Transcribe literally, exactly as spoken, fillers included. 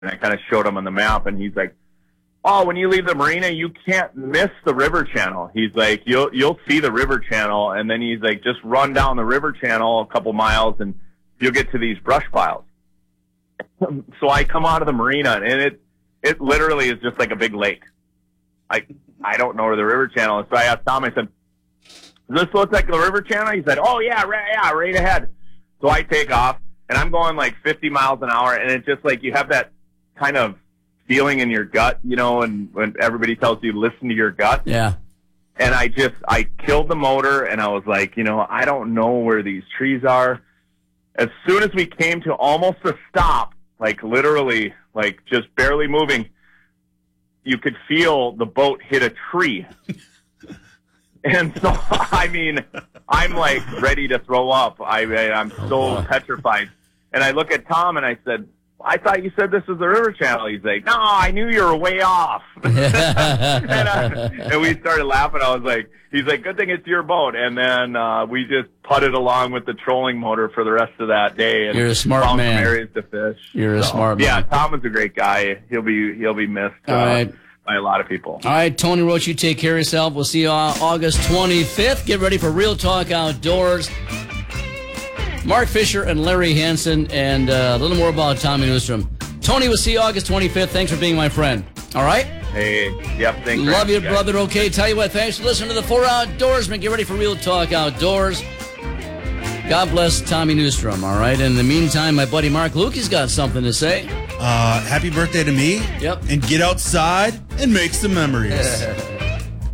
And I kind of showed him on the map, and he's like, oh, when you leave the marina, you can't miss the river channel. He's like, you'll you'll see the river channel, and then he's like, just run down the river channel a couple miles, and you'll get to these brush piles. So I come out of the marina, and it it literally is just like a big lake. I I don't know where the river channel is. So I asked Tom, I said, does this look like the river channel? He said, oh, yeah, right, yeah, right ahead. So I take off, and I'm going like fifty miles an hour, and it's just like you have that kind of feeling in your gut, you know, and when everybody tells you listen to your gut. Yeah. And I just, I killed the motor, and I was like, you know, I don't know where these trees are. As soon as we came to almost a stop, like literally, like just barely moving, you could feel the boat hit a tree. And so, I mean, I'm like ready to throw up. I, I'm so petrified. And I look at Tom and I said, I thought you said this was the river channel. He's like, no, I knew you were way off. and, uh, and we started laughing. I was like, he's like, good thing it's your boat. And then uh, we just putted along with the trolling motor for the rest of that day. And You're a smart found man. Some areas to fish. You're a so, smart man. Yeah, Tom is a great guy. He'll be he'll be missed uh, All right. by a lot of people. All right, Tony Roach, you take care of yourself. We'll see you uh, August twenty-fifth. Get ready for Real Talk Outdoors. Mark Fisher and Larry Hansen, and uh, a little more about Tommy Newstrom. Tony, we'll see you August twenty-fifth. Thanks for being my friend. All right? Hey, yep, thanks. Love you, guys. brother. Okay, tell you what, thanks for listening to the Four Outdoorsmen. Get ready for Real Talk Outdoors. God bless Tommy Newstrom, all right? In the meantime, my buddy Mark Lukey's got something to say. Uh, happy birthday to me. Yep. And get outside and make some memories.